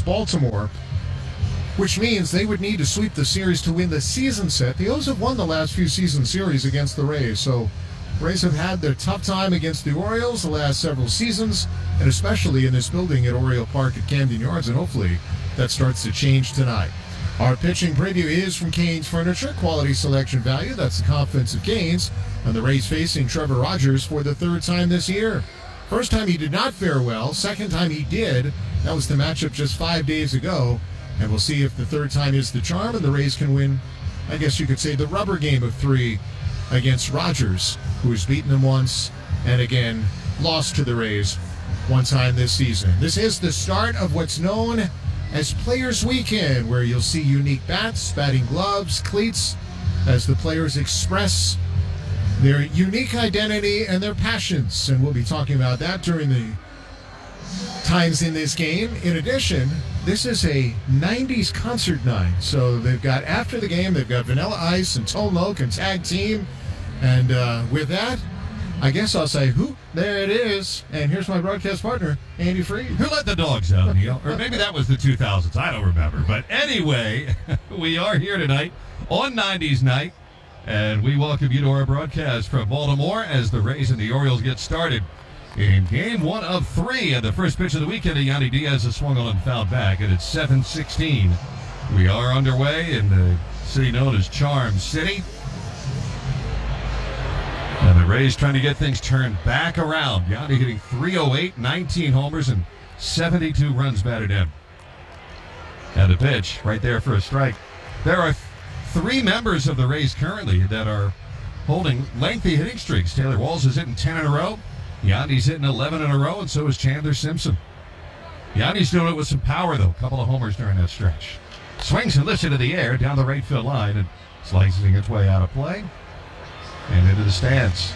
Baltimore, which means they would need to sweep the series to win the season set. The O's have won the last few season series against the Rays, so Rays have had their tough time against the Orioles the last several seasons, and especially in this building at Oriole Park at Camden Yards, and hopefully that starts to change tonight. Our pitching preview is from Canes Furniture, quality selection value. That's the confidence of Canes. And the Rays facing Trevor Rogers for the third time this year. First time he did not fare well. Second time he did. That was the matchup just 5 days ago. And we'll see if the third time is the charm and the Rays can win, I guess you could say, the rubber game of 3 against Rogers, who's beaten them once and again lost to the Rays one time this season. This is the start of what's known as Players Weekend, where you'll see unique bats, batting gloves, cleats, as the players express their unique identity and their passions. And we'll be talking about that during the times in this game. In addition, this is a 90s concert night. So they've got, after the game, they've got Vanilla Ice and Tone Loc and Tag Team. And with that, I guess I'll say, who? There it is. And here's my broadcast partner, Andy Freed. Who let the dogs out, Neil? Or maybe that was the 2000s. I don't remember. But anyway, we are here tonight on 90s night. And we welcome you to our broadcast from Baltimore as the Rays and the Orioles get started in game 1 of 3. And the first pitch of the weekend, Yandy Diaz has swung on and fouled back. And it's 7:16. We are underway in the city known as Charm City. And the Rays trying to get things turned back around. Yandy hitting .308, 19 homers, and 72 runs batted in. And a pitch right there for a strike. There are 3 members of the Rays currently that are holding lengthy hitting streaks. Taylor Walls is hitting 10 in a row. Yandy's hitting 11 in a row, and so is Chandler Simpson. Yandy's doing it with some power, though. A couple of homers during that stretch. Swings and lifts into the air down the right field line and slicing its way out of play and into the stands.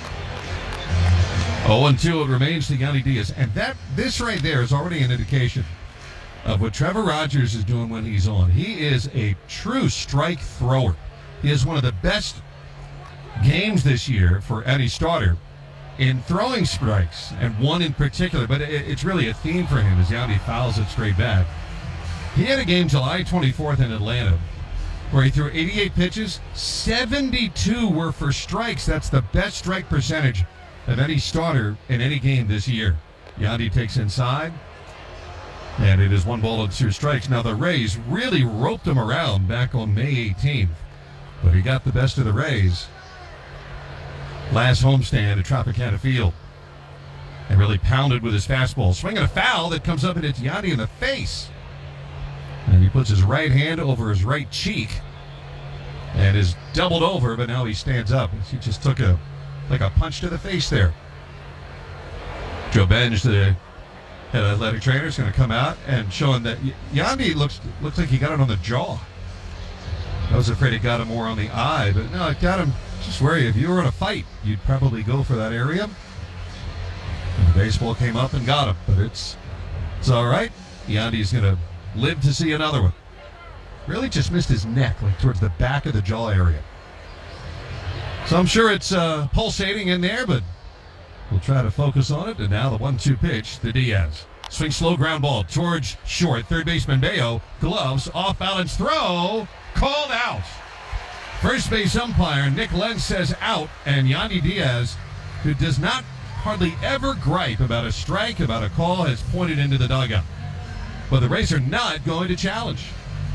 0-2 it remains to Yandy Diaz. And this right there is already an indication of what Trevor Rogers is doing when he's on. He is a true strike thrower. He has one of the best games this year for any starter in throwing strikes, and one in particular, but it's really a theme for him as Yandy fouls it straight back. He had a game July 24th in Atlanta where he threw 88 pitches, 72 were for strikes. That's the best strike percentage of any starter in any game this year. Yandy takes inside, and it is 1 ball and 2 strikes. Now, the Rays really roped him around back on May 18th, but he got the best of the Rays last homestand at Tropicana Field and really pounded with his fastball. Swinging a foul that comes up and hits Yandy in the face. And he puts his right hand over his right cheek and is doubled over, but now he stands up. He just took a punch to the face there. Joe Benge, the head athletic trainer, is going to come out and showing that Yandy looks like he got it on the jaw. I was afraid it got him more on the eye, but no, it got him just where if you were in a fight, you'd probably go for that area. And the baseball came up and got him, but it's all right. Yandy's going to live to see another one. Really just missed his neck, like towards the back of the jaw area. So I'm sure it's pulsating in there, but we'll try to focus on it. And now the 1-2 pitch to Diaz. Swing slow ground ball towards short. Third baseman Bayo, gloves, off balance throw, called out. First base umpire Nick Lentz says out, and Yandy Diaz, who does not hardly ever gripe about a strike, about a call, has pointed into the dugout. But the Rays are not going to challenge.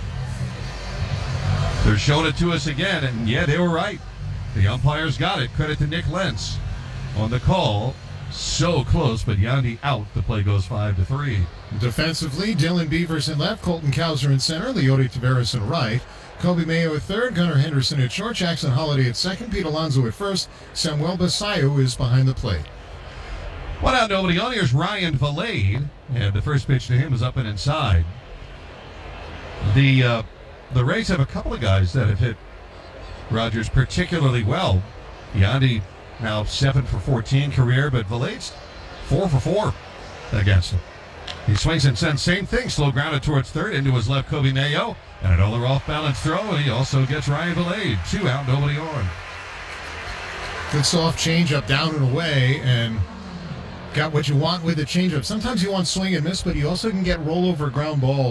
They're showing it to us again, and yeah, they were right. The umpires got it. Credit to Nick Lentz on the call. So close, but Yandy out. The play goes 5-3. Defensively, Dylan Beavers in left, Colton Cowser in center, Leody Taveras in right, Kobe Mayo at third, Gunnar Henderson at short, Jackson Holiday at second, Pete Alonso at first, Samuel Basayo is behind the plate. One out, nobody on. Here's Ryan Valade, and the first pitch to him is up and inside. The Rays have a couple of guys that have hit Rogers particularly well. Yandy now 7 for 14 career, but Valade's 4 for 4 against him. He swings and sends, same thing, slow grounded towards third, into his left Kobe Mayo, and another off-balance throw, and he also gets Ryan Valade. 2 out, nobody on. Good soft changeup down and away, and got what you want with the changeup. Sometimes you want swing and miss, but you also can get rollover ground balls.